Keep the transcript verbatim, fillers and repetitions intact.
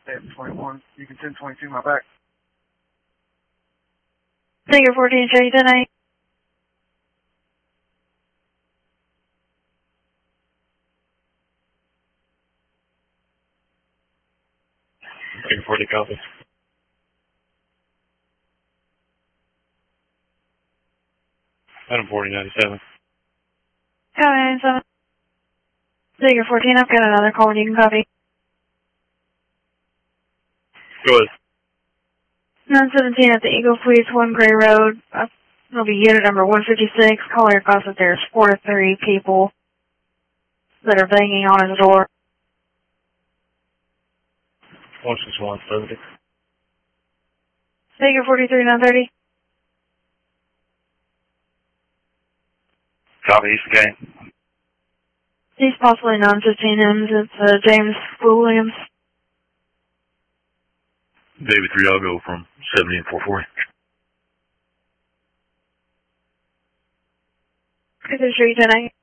Eight twenty-one. You can ten twenty-two my back. Figure fourteen, show you tonight. Figure forty, copy. Item forty ninety-seven. Copy ninety-seven. Figure fourteen, I've got another call and you can copy. Go ahead. nine seventeen at the Eagle Suites, one Gray Road. Uh, it'll be unit number one fifty-six. Call your class that there's four to three people that are banging on his door. one six one seventy. Figure forty-three, nine thirty. Copy, East game. He's possibly nine fifteen M's. It's uh, James Williams. David three, I'll go from seventy and four forty. Is it sure you tonight?